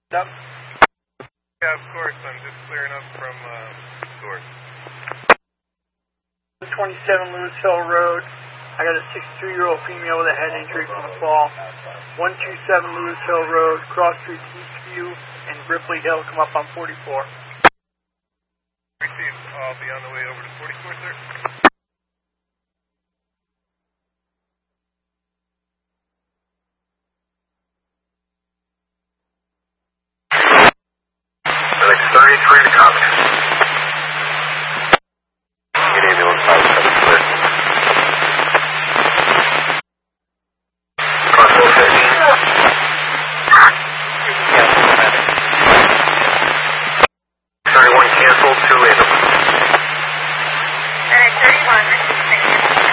Yep. Yeah, of course. I'm just clearing up from Source. 27 Lewis Hill Road. I got a 62-year-old female with a head injury from a fall. 127 Lewis Hill Road, cross streets Eastview and Ripley Hill. Come up on 44. Received. I'll be on the way over to 44, sir. FedEx 33 to copy.